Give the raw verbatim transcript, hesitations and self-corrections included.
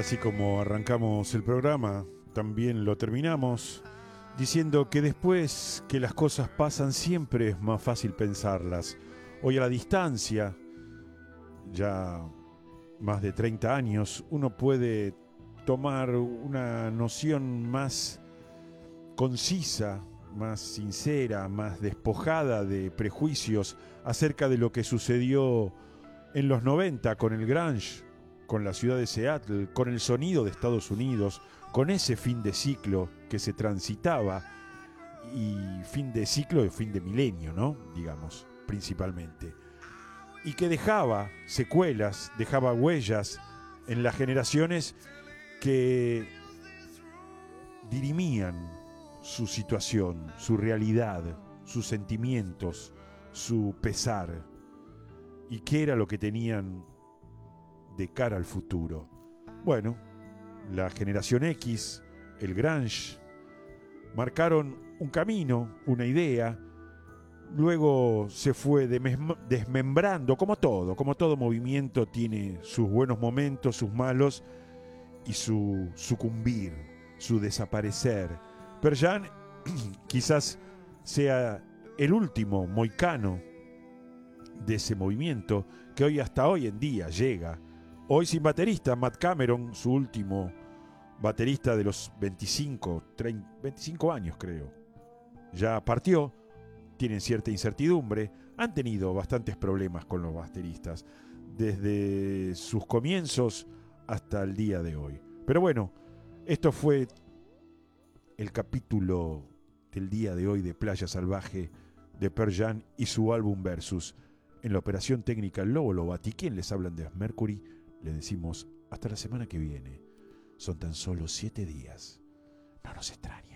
Así como arrancamos el programa, también lo terminamos diciendo que después que las cosas pasan siempre es más fácil pensarlas. Hoy a la distancia, ya más de treinta años, uno puede tomar una noción más concisa, más sincera, más despojada de prejuicios acerca de lo que sucedió en los noventa con el grunge, con la ciudad de Seattle, con el sonido de Estados Unidos, con ese fin de ciclo que se transitaba, y fin de ciclo y fin de milenio, ¿no? Digamos, principalmente. Y que dejaba secuelas, dejaba huellas en las generaciones que dirimían su situación, su realidad, sus sentimientos, su pesar, y qué era lo que tenían de cara al futuro. Bueno, la generación X, el grunge, marcaron un camino, una idea, luego se fue desmembrando, como todo, como todo movimiento tiene sus buenos momentos, sus malos, y su sucumbir, su desaparecer. Pearl Jam quizás sea el último moicano de ese movimiento que hoy hasta hoy en día llega. Hoy sin baterista, Matt Cameron, su último baterista de los veinticinco, treinta, veinticinco años creo, ya partió. Tienen cierta incertidumbre, han tenido bastantes problemas con los bateristas desde sus comienzos hasta el día de hoy. Pero bueno, esto fue el capítulo del día de hoy de Playa Salvaje de Pearl Jam y su álbum Versus. En la operación técnica Lobo Lobati, quien les hablan de Mercury, le decimos hasta la semana que viene. Son tan solo siete días. No nos extrañen.